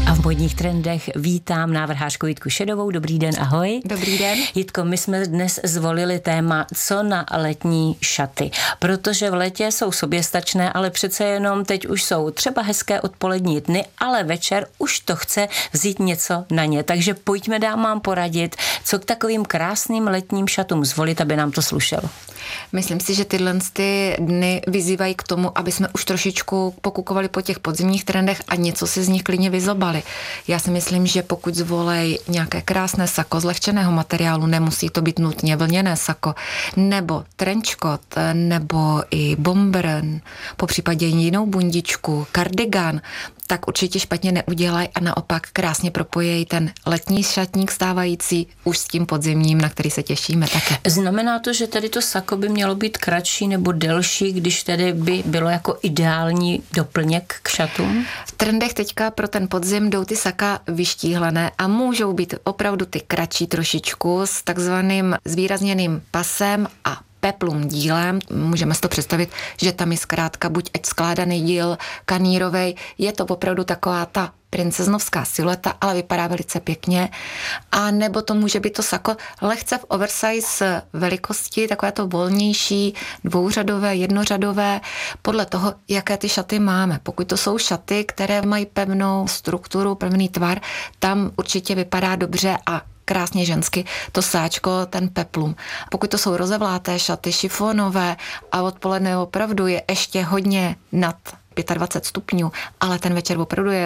A v modních trendech vítám návrhářku Jitku Šedovou. Dobrý den, ahoj. Dobrý den. Jitko, my jsme dnes zvolili téma co na letní šaty, protože v létě jsou soběstačné, ale přece jenom teď už jsou třeba hezké odpolední dny, ale večer už to chce vzít něco na ně. Takže pojďme dámám poradit, co k takovým krásným letním šatům zvolit, aby nám to slušelo. Myslím si, že tyhle dny vyzývají k tomu, aby jsme už trošičku pokukovali po těch podzimních trendech a něco si z nich klidně vyzobali. Já si myslím, že pokud zvolej nějaké krásné sako z lehčeného materiálu, nemusí to být nutně vlněné sako, nebo trenčkot, nebo i bomber, popřípadě jinou bundičku, kardigan, tak určitě špatně neudělají a naopak krásně propojejí ten letní šatník stávající už s tím podzimním, na který se těšíme také. Znamená to, že tady to sako by mělo být kratší nebo delší, když tedy by bylo jako ideální doplněk k šatům? V trendech teďka pro ten podzim jdou ty saka vyštíhlené a můžou být opravdu ty kratší trošičku s takzvaným zvýrazněným pasem a peplum dílem. Můžeme si to představit, že tam je zkrátka buď ať skládaný díl kanírovej, je to opravdu taková ta princeznovská silueta, ale vypadá velice pěkně. A nebo to může být to sako lehce v oversize velikosti, takové to volnější, dvouřadové, jednořadové, podle toho, jaké ty šaty máme. Pokud to jsou šaty, které mají pevnou strukturu, pevný tvar, tam určitě vypadá dobře a krásně žensky, to sáčko, ten peplum. Pokud to jsou rozevláté šaty, šifonové a odpoledne opravdu je ještě hodně nad 25 stupňů, ale ten večer opravdu je